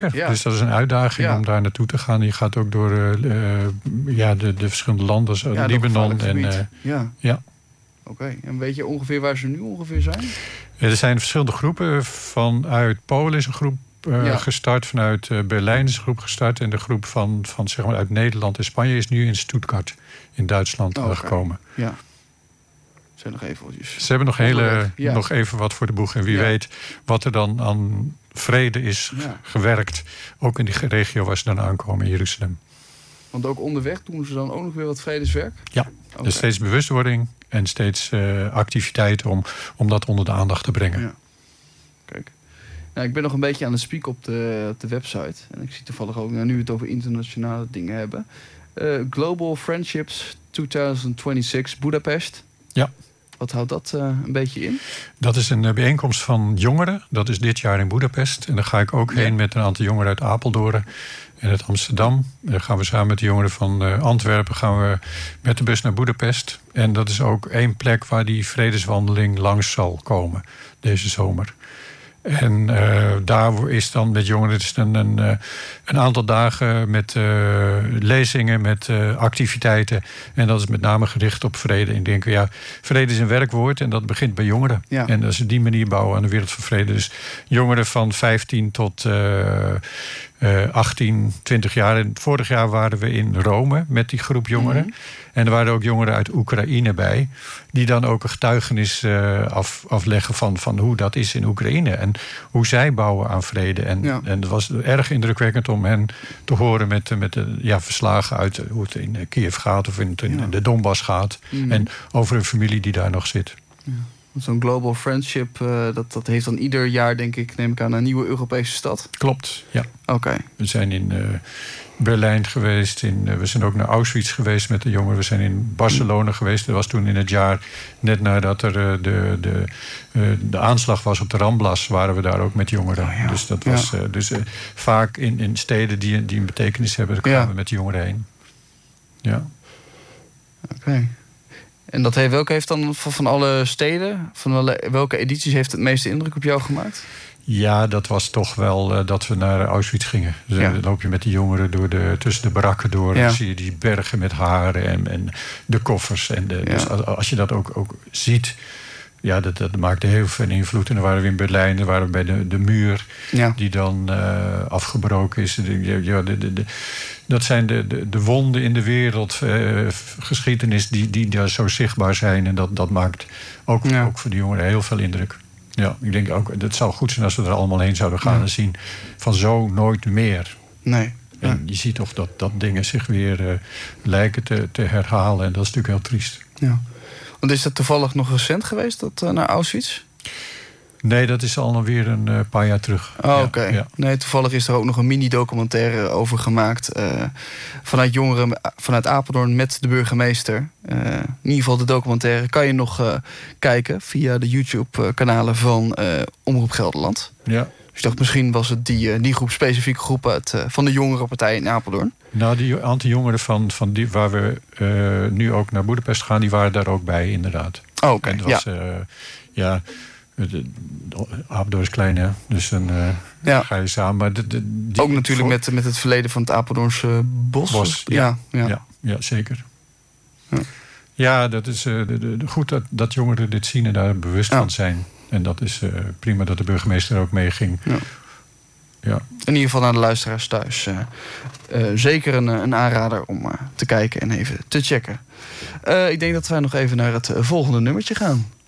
Ja. Dus dat is een uitdaging om daar naartoe te gaan. Je gaat ook door de verschillende landen, Libanon. Oké. En weet je ongeveer waar ze nu ongeveer zijn? Er zijn verschillende groepen. Vanuit Polen is een groep gestart. Vanuit Berlijn is een groep gestart. En de groep van zeg maar uit Nederland en Spanje is nu in Stuttgart in Duitsland gekomen. Ja. Ze hebben nog even wat voor de boeg. En wie weet wat er dan aan vrede is gewerkt. Ook in die regio waar ze dan aankomen in Jeruzalem. Want ook onderweg doen ze dan ook nog weer wat vredeswerk? Ja, dus steeds bewustwording en steeds activiteiten om dat onder de aandacht te brengen. Ja. Kijk. Nou, ik ben nog een beetje aan het spieken op de website. En ik zie toevallig ook, nu we het over internationale dingen hebben. Global Friendships 2026 Budapest. Ja. Wat houdt dat een beetje in? Dat is een bijeenkomst van jongeren. Dat is dit jaar in Budapest. En daar ga ik ook heen met een aantal jongeren uit Apeldoorn en uit Amsterdam. Dan gaan we samen met de jongeren van Antwerpen gaan we met de bus naar Budapest. En dat is ook één plek waar die vredeswandeling langs zal komen deze zomer. En daar is dan met jongeren een aantal dagen met lezingen, met activiteiten. En dat is met name gericht op vrede. Ik denk, vrede is een werkwoord en dat begint bij jongeren. Ja. En als ze die manier bouwen aan de wereld van vrede. Dus jongeren van 15 tot 18, 20 jaar. En vorig jaar waren we in Rome met die groep jongeren. Mm-hmm. En er waren ook jongeren uit Oekraïne bij. Die dan ook een getuigenis afleggen van hoe dat is in Oekraïne. En hoe zij bouwen aan vrede. En het was erg indrukwekkend om hen te horen met de verslagen uit hoe het in Kiev gaat. Of in de Donbass gaat. Mm-hmm. En over een familie die daar nog zit. Ja. Zo'n Global Friendship, dat heeft dan ieder jaar, denk ik, neem ik aan, een nieuwe Europese stad. Klopt, ja. Oké. We zijn in Berlijn geweest. We zijn ook naar Auschwitz geweest met de jongeren. We zijn in Barcelona geweest. Dat was toen in het jaar, net nadat er de aanslag was op de Ramblas, waren we daar ook met jongeren. Oh ja. Dus dat was vaak in steden die een betekenis hebben, daar kwamen we met de jongeren heen. Ja. Oké. En welke heeft dan van alle steden, welke edities heeft het meeste indruk op jou gemaakt? Ja, dat was toch wel dat we naar Auschwitz gingen. Dus dan loop je met die jongeren tussen de barakken door. Dan zie je die bergen met haren en de koffers. Dus als je dat ook ziet, dat maakte heel veel invloed. En dan waren we in Berlijn, dan waren we bij de muur die dan afgebroken is. Dat zijn de wonden in de wereldgeschiedenis die daar zo zichtbaar zijn. En dat maakt ook voor de jongeren heel veel indruk. Ja, ik denk ook, het zou goed zijn als we er allemaal heen zouden gaan en zien van zo nooit meer. Nee. En je ziet toch dat dingen zich weer lijken te herhalen. En dat is natuurlijk heel triest. Ja. Want is dat toevallig nog recent geweest, dat naar Auschwitz? Nee, dat is al weer een paar jaar terug. Oh, oké. Ja. Nee, toevallig is er ook nog een mini-documentaire over gemaakt. Vanuit jongeren, vanuit Apeldoorn met de burgemeester. In ieder geval de documentaire kan je nog kijken via de YouTube-kanalen van Omroep Gelderland. Ja. Dus ik dacht, misschien was het die groep, specifieke groep van de jongerenpartij in Apeldoorn. Nou, die aantal jongeren van die waar we nu ook naar Budapest gaan, die waren daar ook bij, inderdaad. Oh, oké. En dat was, Apeldoorn is klein, hè? Dus dan ga je samen. Maar ook natuurlijk met het verleden van het Apeldoornse bos. Ja, zeker. Ja, dat is goed dat jongeren dit zien en daar bewust van zijn. En dat is prima dat de burgemeester ook meeging. Ja. In ieder geval naar de luisteraars thuis. Zeker een aanrader om te kijken en even te checken. Ik denk dat wij nog even naar het volgende nummertje gaan.